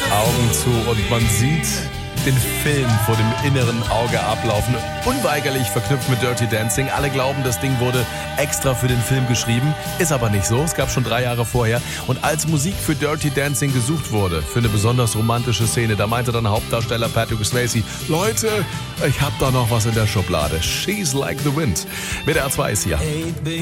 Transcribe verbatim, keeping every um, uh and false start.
Augen zu und man sieht den Film vor dem inneren Auge ablaufen. Unweigerlich verknüpft mit Dirty Dancing. Alle glauben, das Ding wurde extra für den Film geschrieben. Ist aber nicht so. Es gab schon drei Jahre vorher. Und als Musik für Dirty Dancing gesucht wurde, für eine besonders romantische Szene, da meinte dann Hauptdarsteller Patrick Swayze, Leute, ich hab da noch was in der Schublade. She's like the wind. W D R zwei ist hier.